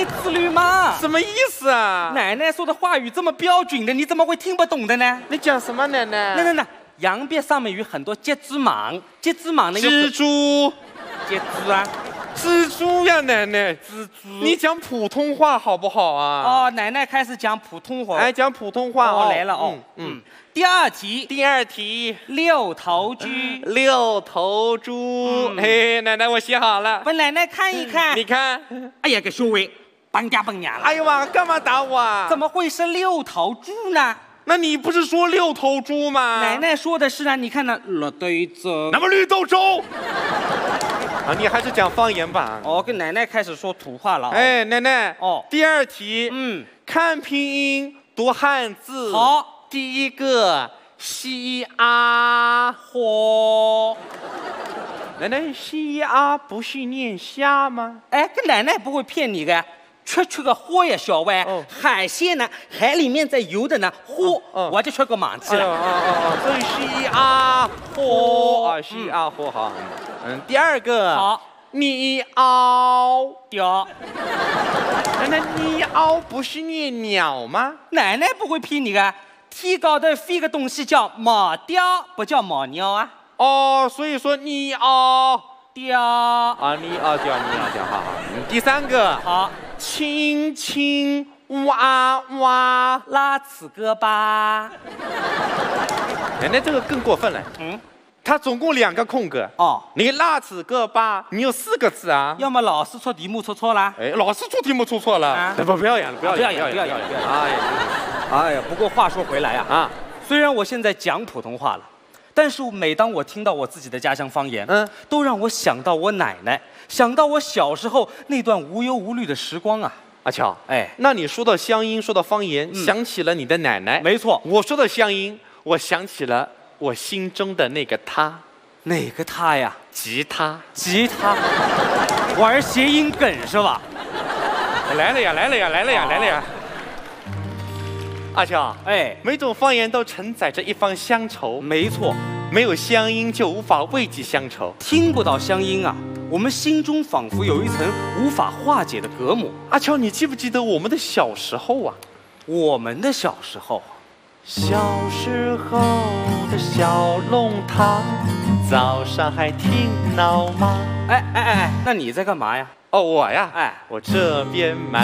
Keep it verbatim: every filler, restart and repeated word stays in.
自律嘛。 什么意思啊？ 奶奶说的话语这么标准的，你怎么会听不懂的呢？ 你讲什么奶奶？ 那那那，洋边上面有很多接枝网，接枝网呢有蜘蛛， 接枝啊， 蜘蛛呀，奶奶， 蜘蛛。 你讲普通话好不好啊？ 哦，奶奶开始讲普通话。 哎，讲普通话哦，来了哦。 嗯嗯。第二题， 第二题， 六头猪。 六头猪。 嗯嘿，奶奶，我写好了。 我奶奶看一看。 你看。 哎呀，个小伟，搬家搬家了。 哎呀妈，干嘛打我啊？ 怎么会是六头猪呢？ 那你不是说六头猪吗？ 奶奶说的是啊，你看那绿对子。 那么绿豆粥。啊，你还是讲方言吧。 哦，跟奶奶开始说土话了。 哎，奶奶。 哦。 第二题。 嗯。 看拼音读汉字。 好。 第一个西啊火。奶奶，西啊不是念虾吗？ 哎，跟奶奶不会骗你的。吃吃个货呀，小歪。 哦、 海鲜呢，海里面在游的呢，货、哦哦、我就吃个盲气了。 哦哦哦，所以西啊货啊，西啊货好。嗯，第二个好， 你凹掉。 奶奶，你凹不是念鸟吗？ 奶奶不会骗你的。天高头飞个东西叫毛雕，不叫毛鸟啊。 哦，所以说你凹雕啊，你凹雕，你凹雕，好好。嗯，第三个好。 亲亲哇哇拉此个吧。 奶奶这个更过分了。嗯，它总共两个空格。哦，你拉此个吧，你有四个字啊。 要么老师出题目出错了。 哎，老师出题目出错了。啊，不不要演了，不要演， 不要演，不要演，不要演。 哎呀， 哎呀，不过话说回来啊，啊，虽然我现在讲普通话了，但是每当我听到我自己的家乡方言，嗯，都让我想到我奶奶。想到我小时候那段无忧无虑的时光啊， 阿乔， 哎， 那你说到乡音，说到方言，嗯、想起了你的奶奶。 没错， 我说到乡音，我想起了我心中的那个他。 哪个他呀？ 吉他， 吉他，玩谐音梗是吧？ 来了呀，来了呀，来了呀，来了呀！阿乔， 哎， 每种方言都承载着一方乡愁。 没错。 没有乡音就无法慰藉乡愁， 听不到乡音啊，我们心中仿佛有一层无法化解的隔膜。 阿乔，你记不记得我们的小时候啊？ 我们的小时候， 小时候的小弄堂，早上还听闹吗？ 哎哎哎，那你在干嘛呀？ 哦，我呀， 哎， 我这边买